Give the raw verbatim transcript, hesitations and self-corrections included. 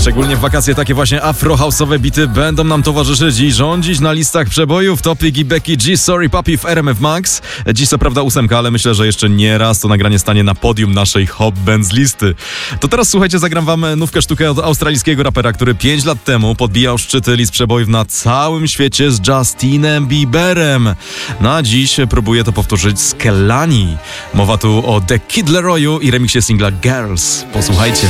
Szczególnie w wakacje takie właśnie afro-house'owe bity będą nam towarzyszyć i rządzić na listach przebojów. Topic i Becky G, Sorry Papi w R M F Max. Dziś co prawda ósemka, ale myślę, że jeszcze nie raz to nagranie stanie na podium naszej Hot Bands listy. To teraz słuchajcie, zagram wam nówkę sztukę od australijskiego rapera, który pięć lat temu podbijał szczyty list przebojów na całym świecie z Justinem Bieberem. No a dziś próbuję to powtórzyć z Kehlani. Mowa tu o The Kid Leroyu i remiksie singla Girls. Posłuchajcie.